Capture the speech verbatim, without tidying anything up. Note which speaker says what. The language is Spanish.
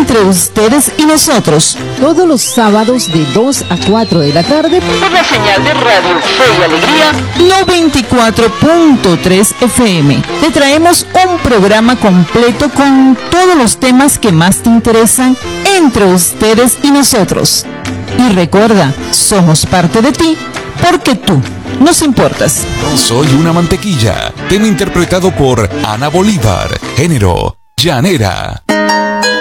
Speaker 1: entre ustedes y nosotros.
Speaker 2: Todos los sábados de dos a cuatro de la tarde
Speaker 1: Por la señal de Radio Fe y Alegría noventa y cuatro punto tres F M. Te traemos un programa completo con todos los temas que más te interesan entre ustedes y nosotros. Y recuerda, somos parte de ti porque tú nos importas.
Speaker 3: No soy una mantequilla. Tema interpretado por Ana Bolívar. Género: llanera.